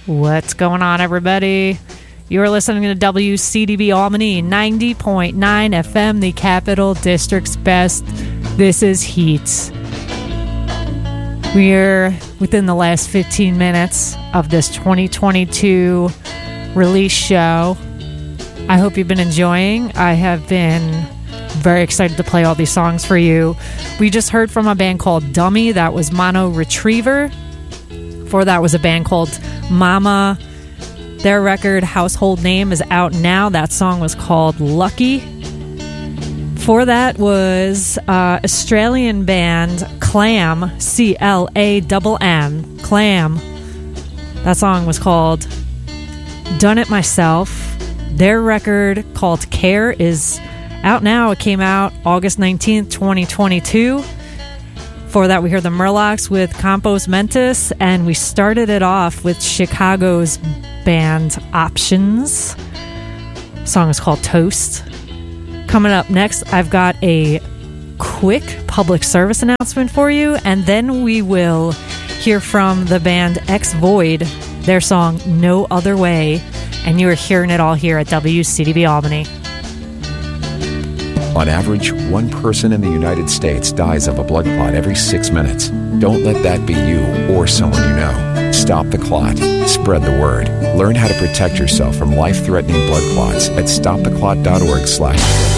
What's going on, everybody? You're listening to WCDB Albany 90.9 FM, the Capital District's best. This is Heat. We're within the last 15 minutes of this 2022 release show. I hope you've been enjoying. I have been very excited to play all these songs for you. We just heard from a band called Dummy. That was Mono Retriever. Before that was a band called Mama. Their record, Household Name, is out now. That song was called Lucky. Before that was Australian band Clam, C-L-A-M-M, Clam. That song was called Done It Myself. Their record called Care is out now. It came out August 19th, 2022. Before that, we heard the Murlocs with Campos Mentis, and we started it off with Chicago's band Options. The song is called Toast. Coming up next, I've got a quick public service announcement for you, and then we will hear from the band X Void, their song No Other Way, and you are hearing it all here at WCDB Albany. On average, one person in the United States dies of a blood clot every 6 minutes. Don't let that be you or someone you know. Stop the clot. Spread the word. Learn how to protect yourself from life-threatening blood clots at stoptheclot.org/.